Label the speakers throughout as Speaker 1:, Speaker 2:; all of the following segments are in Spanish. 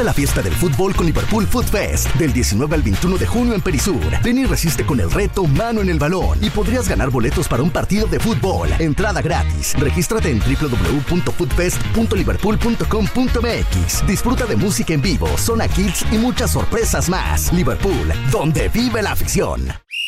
Speaker 1: Vive la fiesta del fútbol con Liverpool Food Fest del 19 al 21 de junio en Perisur. Ven y resiste con el reto Mano en el Balón y podrías ganar boletos para un partido de fútbol. Entrada gratis. Regístrate en www.foodfest.liverpool.com.mx. Disfruta de música en vivo, zona kids y muchas sorpresas más. Liverpool, donde vive la afición.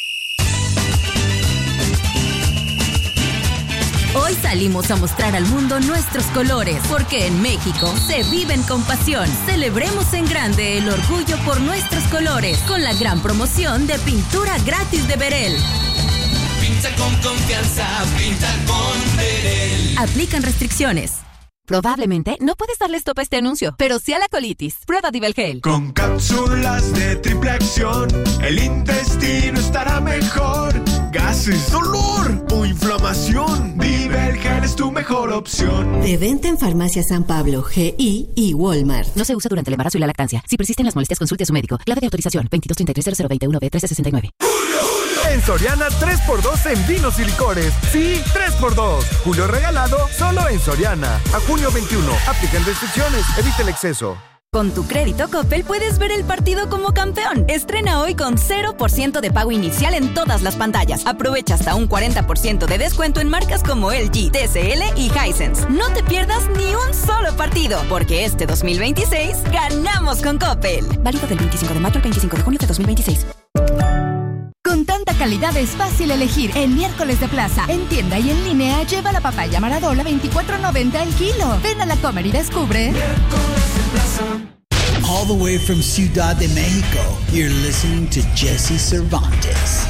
Speaker 2: Hoy salimos a mostrar al mundo nuestros colores, porque en México se viven con pasión. Celebremos en grande el orgullo por nuestros colores, con la gran promoción de pintura gratis de Berel.
Speaker 3: Pinta con confianza, pinta con Berel.
Speaker 2: Aplican restricciones.
Speaker 4: Probablemente no puedes darle stop a este anuncio, pero sí a la colitis. Prueba Divelgel.
Speaker 5: Con cápsulas de triple acción, el intestino estará mejor. Gases, dolor o inflamación, Divelgel es tu mejor opción.
Speaker 6: De venta en Farmacia San Pablo, GI y Walmart.
Speaker 4: No se usa durante el embarazo y la lactancia. Si persisten las molestias, consulte a su médico. Clave de autorización 22330021B1369.
Speaker 7: En Soriana 3x2 en vinos y licores. Sí, 3x2. Julio regalado solo en Soriana. A junio 21. Aplican restricciones. Evita el exceso.
Speaker 2: Con tu crédito Coppel puedes ver el partido como campeón. Estrena hoy con 0% de pago inicial en todas las pantallas. Aprovecha hasta un 40% de descuento en marcas como LG, TCL y Hisense. No te pierdas ni un solo partido, porque este 2026 ganamos con Coppel.
Speaker 4: Válido del 25 de mayo al 25 de junio de 2026.
Speaker 8: Con tanta calidad es fácil elegir. En Miércoles de Plaza, en tienda y en línea, lleva la papaya Maradola $24.90 el kilo. Ven a la Comer y descubre.
Speaker 3: Miércoles de Plaza.
Speaker 9: All the way from Ciudad de México, you're listening to Jesse Cervantes.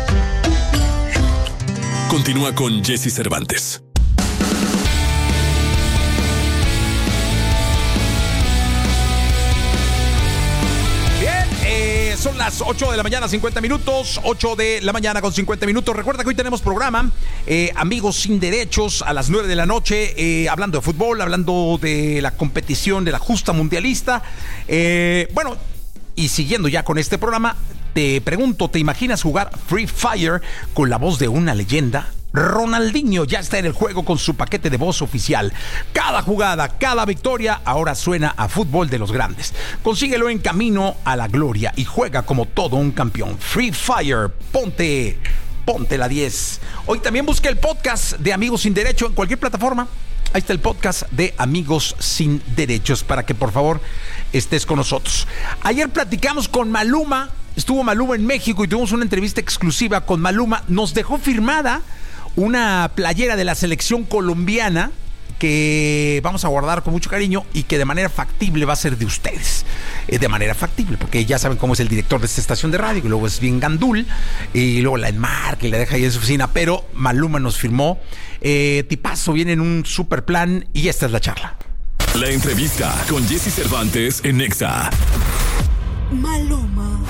Speaker 10: Continúa con Jesse Cervantes.
Speaker 11: Son las 8 de la mañana, 50 minutos. 8 de la mañana con 50 minutos. Recuerda que hoy tenemos programa Amigos Sin Derechos a las 9 de la noche. Hablando de fútbol, hablando de la competición de la justa mundialista. Bueno, y siguiendo ya con este programa, te pregunto, ¿te imaginas jugar Free Fire con la voz de una leyenda? Ronaldinho ya está en el juego con su paquete de voz oficial. Cada jugada, cada victoria ahora suena a fútbol de los grandes. Consíguelo en Camino a la Gloria y juega como todo un campeón. Free Fire, ponte la 10. Hoy también busca el podcast de Amigos Sin Derecho en cualquier plataforma. Ahí está el podcast de Amigos Sin Derechos para que por favor estés con nosotros. Ayer platicamos con Maluma. Estuvo Maluma en México y tuvimos una entrevista exclusiva con Maluma. Nos dejó firmada una playera de la selección colombiana que vamos a guardar con mucho cariño y que de manera factible va a ser de ustedes. De manera factible, porque ya saben cómo es el director de esta estación de radio, que luego es bien gandul, y luego la enmarca y la deja ahí en su oficina, pero Maluma nos firmó. Tipazo, viene en un super plan y esta es la charla.
Speaker 10: La entrevista con Jesse Cervantes en Nexa.
Speaker 6: Maluma.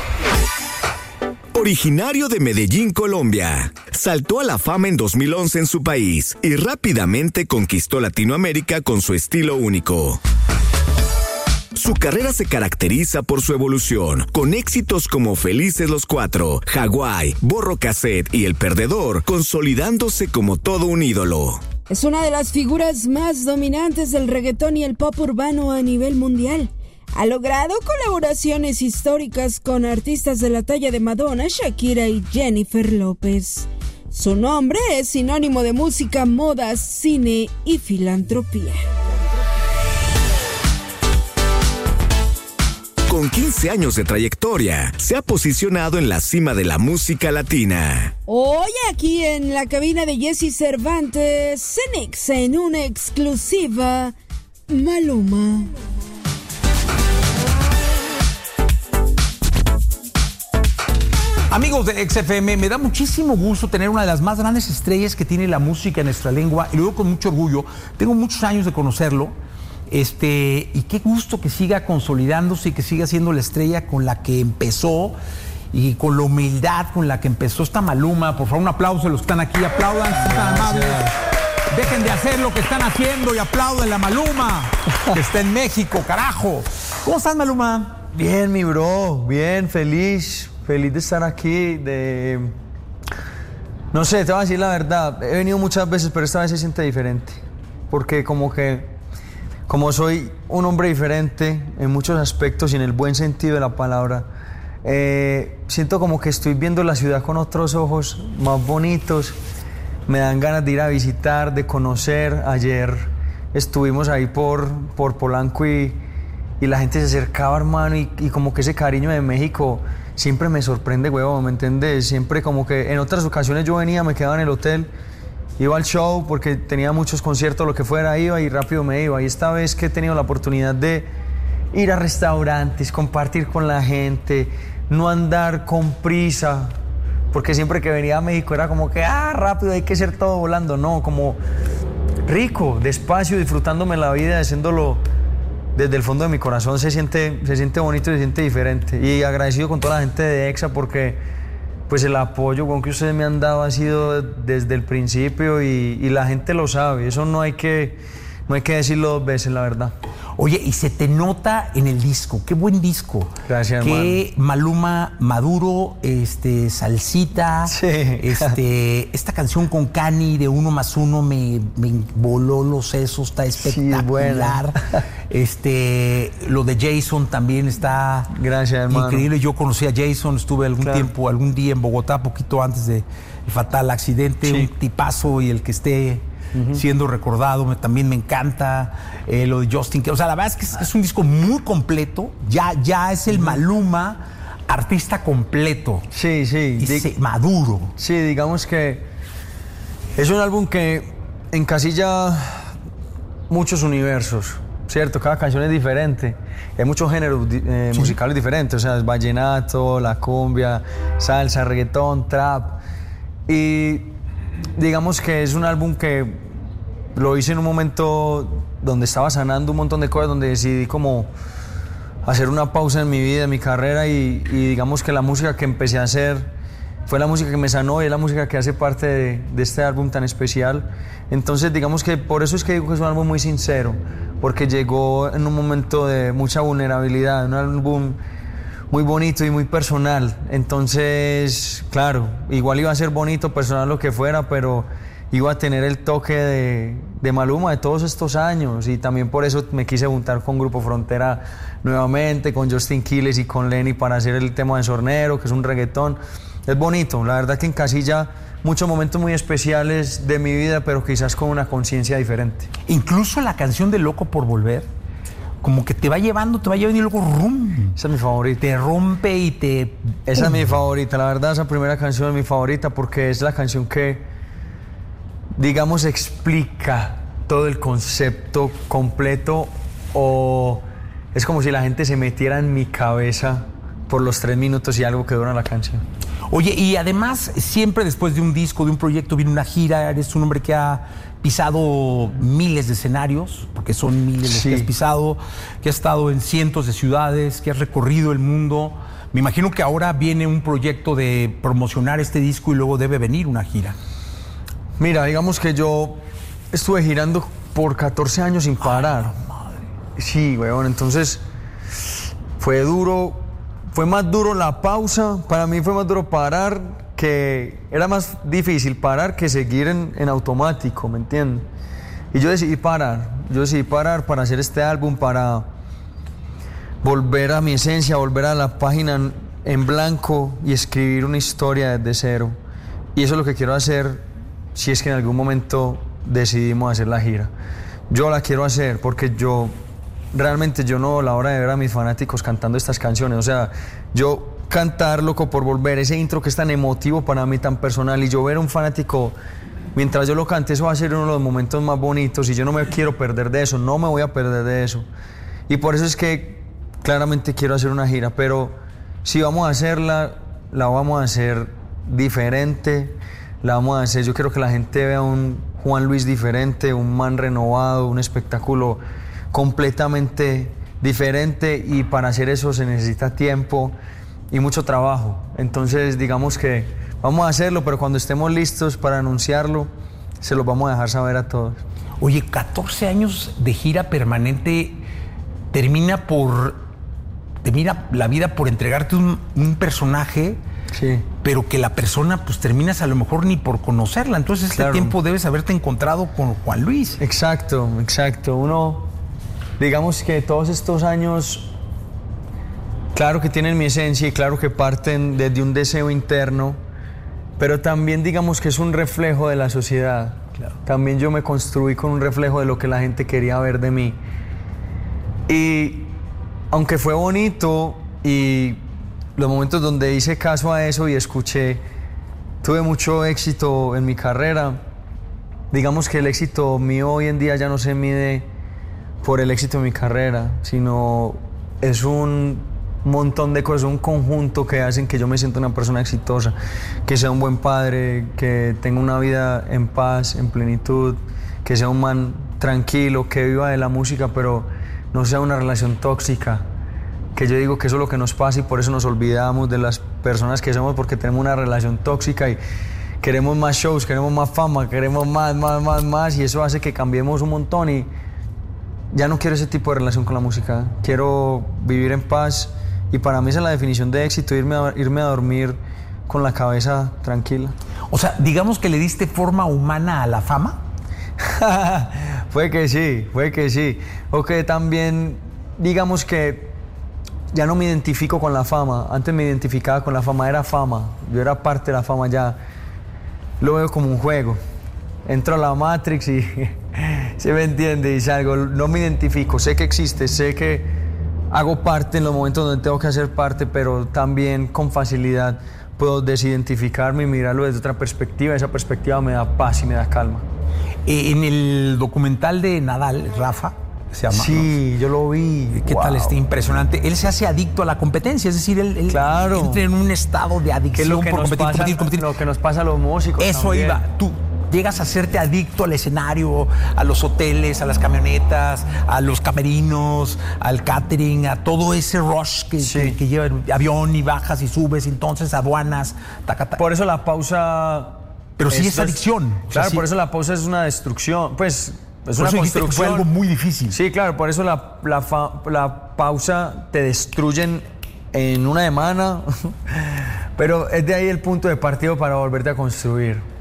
Speaker 12: Originario de Medellín, Colombia, saltó a la fama en 2011 en su país y rápidamente conquistó Latinoamérica con su estilo único. Su carrera se caracteriza por su evolución, con éxitos como Felices los Cuatro, Hawái, Borro Cassette y El Perdedor, consolidándose como todo un ídolo.
Speaker 13: Es una de las figuras más dominantes del reggaetón y el pop urbano a nivel mundial. Ha logrado colaboraciones históricas con artistas de la talla de Madonna, Shakira y Jennifer López. Su nombre es sinónimo de música, moda, cine y filantropía.
Speaker 12: Con 15 años de trayectoria, se ha posicionado en la cima de la música latina.
Speaker 13: Hoy aquí en la cabina de Jesse Cervantes, en una exclusiva, Maluma.
Speaker 11: Amigos de XFM, me da muchísimo gusto tener una de las más grandes estrellas que tiene la música en nuestra lengua, y lo digo con mucho orgullo. Tengo muchos años de conocerlo, y qué gusto que siga consolidándose y que siga siendo la estrella con la que empezó y con la humildad con la que empezó esta Maluma. Por favor, un aplauso a los que están aquí, aplaudan, si están amables. Dejen de hacer lo que están haciendo y aplauden a Maluma, que está en México, carajo. ¿Cómo estás, Maluma?
Speaker 14: Bien, mi bro, bien, feliz de estar aquí, no sé, te voy a decir la verdad, he venido muchas veces, pero esta vez se siente diferente, porque como que como soy un hombre diferente en muchos aspectos y en el buen sentido de la palabra, siento como que estoy viendo la ciudad con otros ojos más bonitos. Me dan ganas de ir a visitar, de conocer. Ayer estuvimos ahí por Polanco y la gente se acercaba, hermano, y como que ese cariño de México siempre me sorprende, huevón, ¿me entiendes? Siempre como que en otras ocasiones yo venía, me quedaba en el hotel, iba al show porque tenía muchos conciertos, lo que fuera, iba y rápido me iba. Y esta vez que he tenido la oportunidad de ir a restaurantes, compartir con la gente, no andar con prisa, porque siempre que venía a México era como que, rápido, hay que hacer todo volando. No, como rico, despacio, disfrutándome la vida, haciéndolo desde el fondo de mi corazón. Se siente bonito y se siente diferente. Y agradecido con toda la gente de EXA porque pues el apoyo que ustedes me han dado ha sido desde el principio y la gente lo sabe. Eso no hay que decirlo dos veces, la verdad.
Speaker 11: Oye, y se te nota en el disco. Qué buen disco.
Speaker 14: Gracias,
Speaker 11: Qué
Speaker 14: hermano.
Speaker 11: Maluma Maduro, salsita.
Speaker 14: Sí.
Speaker 11: Esta canción con Cani de 1 más 1 me voló los sesos, está espectacular.
Speaker 14: Sí,
Speaker 11: lo de Jason también está
Speaker 14: Gracias, hermano.
Speaker 11: increíble. Yo conocí a Jason, estuve algún día en Bogotá, poquito antes del fatal accidente, un tipazo, y el que esté siendo recordado también me encanta. Lo de Justin, o sea, la verdad es que es un disco muy completo. Ya es el Maluma artista completo.
Speaker 14: Sí.
Speaker 11: Maduro.
Speaker 14: Sí, digamos que es un álbum que encasilla muchos universos, ¿cierto? Cada canción es diferente. Hay muchos géneros musicales diferentes, o sea, es vallenato, la cumbia, salsa, reggaetón, trap. Y digamos que es un álbum que lo hice en un momento donde estaba sanando un montón de cosas, donde decidí como hacer una pausa en mi vida, en mi carrera, y digamos que la música que empecé a hacer fue la música que me sanó y es la música que hace parte de este álbum tan especial. Entonces digamos que por eso es que digo que es un álbum muy sincero, porque llegó en un momento de mucha vulnerabilidad, un álbum muy bonito y muy personal. Entonces, claro, igual iba a ser bonito, personal, lo que fuera, pero iba a tener el toque de Maluma de todos estos años, y también por eso me quise juntar con Grupo Frontera nuevamente, con Justin Quiles y con Lenny para hacer el tema de Sornero, que es un reggaetón. Es bonito, la verdad que encasilla muchos momentos muy especiales de mi vida, pero quizás con una conciencia diferente.
Speaker 11: Incluso la canción de Loco por Volver, como que te va llevando y luego rum.
Speaker 14: Esa es mi favorita.
Speaker 11: Te rompe y te...
Speaker 14: Esa es mi favorita, la verdad, esa primera canción es mi favorita porque es la canción que, digamos, explica todo el concepto completo, o es como si la gente se metiera en mi cabeza por los 3 minutos y algo que dura la canción.
Speaker 11: Oye, y además, siempre después de un disco, de un proyecto, viene una gira. Eres un hombre que ha pisado miles de escenarios, porque son miles los que has pisado, que has estado en cientos de ciudades, que has recorrido el mundo. Me imagino que ahora viene un proyecto de promocionar este disco y luego debe venir una gira.
Speaker 14: Mira, digamos que yo estuve girando por 14 años sin parar. Sí, weón, entonces fue duro. Fue más duro la pausa, para mí fue más duro parar, que era más difícil parar que seguir en automático, ¿me entiendes? Y yo decidí parar para hacer este álbum, para volver a mi esencia, volver a la página en blanco y escribir una historia desde cero. Y eso es lo que quiero hacer si es que en algún momento decidimos hacer la gira. Yo la quiero hacer porque realmente yo no veo la hora de ver a mis fanáticos cantando estas canciones. O sea, yo cantar Loco por Volver, ese intro que es tan emotivo para mí, tan personal, y yo ver a un fanático mientras yo lo cante, eso va a ser uno de los momentos más bonitos, y yo no me quiero perder de eso, no me voy a perder de eso. Y por eso es que claramente quiero hacer una gira, pero si vamos a hacerla, la vamos a hacer diferente, la vamos a hacer, yo quiero que la gente vea un Juan Luis diferente, un man renovado, un espectáculo completamente diferente, y para hacer eso se necesita tiempo y mucho trabajo. Entonces digamos que vamos a hacerlo, pero cuando estemos listos para anunciarlo, se los vamos a dejar saber a todos.
Speaker 11: Oye, 14 años de gira permanente, termina la vida por entregarte un personaje,
Speaker 14: sí,
Speaker 11: pero que la persona pues terminas a lo mejor ni por conocerla. Entonces este tiempo debes haberte encontrado con Juan Luis.
Speaker 14: Exacto. digamos que todos estos años, claro que tienen mi esencia y claro que parten desde un deseo interno, pero también digamos que es un reflejo de la sociedad. Claro. También yo me construí con un reflejo de lo que la gente quería ver de mí. Y aunque fue bonito y los momentos donde hice caso a eso y escuché, tuve mucho éxito en mi carrera. Digamos que el éxito mío hoy en día ya no se mide por el éxito de mi carrera, sino es un montón de cosas, un conjunto que hacen que yo me sienta una persona exitosa, que sea un buen padre, que tenga una vida en paz, en plenitud, que sea un man tranquilo, que viva de la música, pero no sea una relación tóxica, que yo digo que eso es lo que nos pasa y por eso nos olvidamos de las personas que somos, porque tenemos una relación tóxica y queremos más shows, queremos más fama, queremos más y eso hace que cambiemos un montón y ya no quiero ese tipo de relación con la música, quiero vivir en paz. Y para mí esa es la definición de éxito, irme a dormir con la cabeza tranquila.
Speaker 15: O sea, digamos que le diste forma humana a la fama.
Speaker 14: Puede que sí. O que también, digamos que ya no me identifico con la fama. Antes me identificaba con la fama, era fama. Yo era parte de la fama, ya lo veo como un juego. Entro a la Matrix y se me entiende y salgo. No me identifico, sé que existe, sé que hago parte en los momentos donde tengo que hacer parte, pero también con facilidad puedo desidentificarme y mirarlo desde otra perspectiva. Esa perspectiva me da paz y me da calma.
Speaker 15: En el documental de Nadal, Rafa, se llama.
Speaker 14: Sí, ¿no? Yo lo vi.
Speaker 15: ¿Qué tal? Impresionante. Él se hace adicto a la competencia, es decir, él
Speaker 14: claro,
Speaker 15: entra en un estado de adicción
Speaker 14: lo que
Speaker 15: por competir.
Speaker 14: Lo que nos pasa a los músicos.
Speaker 15: Eso
Speaker 14: también.
Speaker 15: iba. Tú llegas a hacerte adicto al escenario, a los hoteles, a las camionetas, a los camerinos, al catering, a todo ese rush que lleva el avión y bajas y subes, entonces aduanas,
Speaker 14: Por eso la pausa...
Speaker 15: Pero sí es adicción.
Speaker 14: Claro, por eso la pausa es una destrucción, pues es una construcción.
Speaker 15: Fue algo muy difícil.
Speaker 14: Sí, claro, por eso la pausa te destruyen en una semana, pero es de ahí el punto de partida para volverte a construir.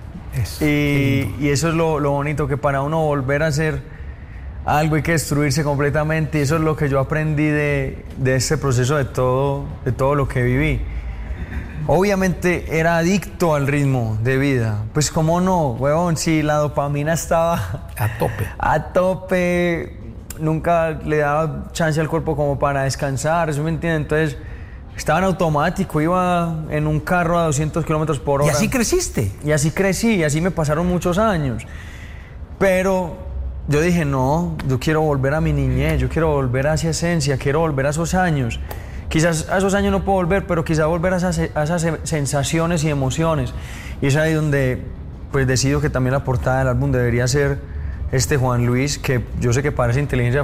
Speaker 14: Y eso es lo bonito, que para uno volver a hacer algo hay que destruirse completamente, y eso es lo que yo aprendí de este proceso, de todo lo que viví. Obviamente era adicto al ritmo de vida, pues cómo no, huevón, si la dopamina estaba a tope, nunca le daba chance al cuerpo como para descansar, ¿sí me entienden? Entonces estaba en automático, iba en un carro a 200 kilómetros por hora.
Speaker 15: ¿Y así creciste?
Speaker 14: Y así crecí, y así me pasaron muchos años. Pero yo dije, no, yo quiero volver a mi niñez, yo quiero volver a esa esencia, quiero volver a esos años. Quizás a esos años no puedo volver, pero quizás volver a esas sensaciones y emociones. Y es ahí donde pues decido que también la portada del álbum debería ser Juan Luis, que yo sé que parece inteligencia